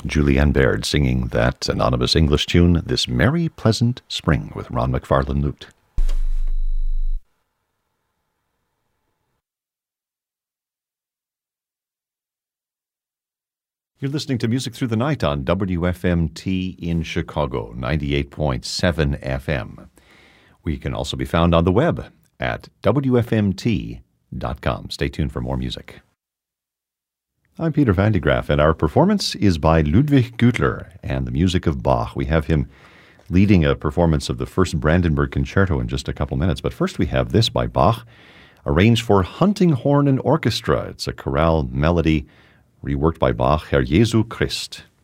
Julianne Baird singing that anonymous English tune, This Merry Pleasant Spring, with Ron McFarlane Lute. You're listening to Music Through the Night on WFMT in Chicago, 98.7 FM. We can also be found on the web at WFMT.com. Stay tuned for more music. I'm Peter Van de Graaff, and our performance is by Ludwig Gütler and the music of Bach. We have him leading a performance of the first Brandenburg Concerto in just a couple minutes. But first we have this by Bach, arranged for hunting horn and orchestra. It's a chorale melody reworked by Bach, Herr Jesu Christ.